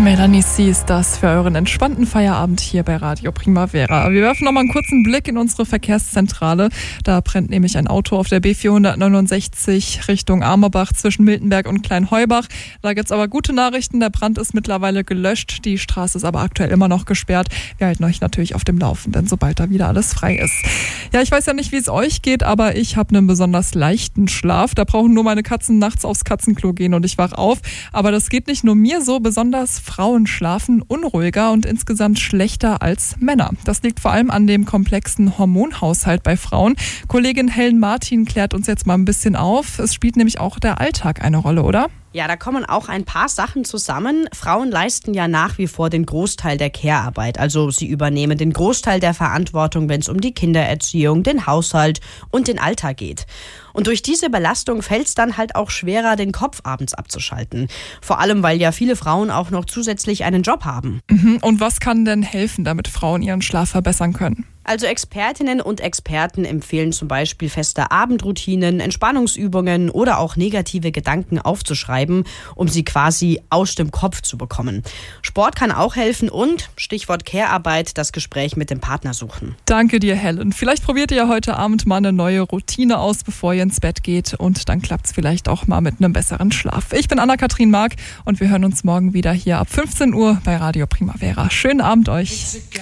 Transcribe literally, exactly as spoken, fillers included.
Melanie C. ist das für euren entspannten Feierabend hier bei Radio Primavera. Wir werfen noch mal einen kurzen Blick in unsere Verkehrszentrale. Da brennt nämlich ein Auto auf der B vierhundertneunundsechzig Richtung Amerbach zwischen Miltenberg und Kleinheubach. Da gibt's aber gute Nachrichten. Der Brand ist mittlerweile gelöscht. Die Straße ist aber aktuell immer noch gesperrt. Wir halten euch natürlich auf dem Laufenden, sobald da wieder alles frei ist. Ja, ich weiß ja nicht, wie es euch geht, aber ich habe einen besonders leichten Schlaf. Da brauchen nur meine Katzen nachts aufs Katzenklo gehen und ich wach auf. Aber das geht nicht nur mir so, besonders Frauen schlafen unruhiger und insgesamt schlechter als Männer. Das liegt vor allem an dem komplexen Hormonhaushalt bei Frauen. Kollegin Helen Martin klärt uns jetzt mal ein bisschen auf. Es spielt nämlich auch der Alltag eine Rolle, oder? Ja, da kommen auch ein paar Sachen zusammen. Frauen leisten ja nach wie vor den Großteil der Care-Arbeit. Also sie übernehmen den Großteil der Verantwortung, wenn es um die Kindererziehung, den Haushalt und den Alltag geht. Und durch diese Belastung fällt es dann halt auch schwerer, den Kopf abends abzuschalten. Vor allem, weil ja viele Frauen auch noch zusätzlich einen Job haben. Und was kann denn helfen, damit Frauen ihren Schlaf verbessern können? Also Expertinnen und Experten empfehlen zum Beispiel feste Abendroutinen, Entspannungsübungen oder auch negative Gedanken aufzuschreiben, um sie quasi aus dem Kopf zu bekommen. Sport kann auch helfen und, Stichwort Care-Arbeit, das Gespräch mit dem Partner suchen. Danke dir, Helen. Vielleicht probiert ihr ja heute Abend mal eine neue Routine aus, bevor ihr ins Bett geht, und dann klappt es vielleicht auch mal mit einem besseren Schlaf. Ich bin Anna-Kathrin Mark und wir hören uns morgen wieder hier ab fünfzehn Uhr bei Radio Primavera. Schönen Abend euch.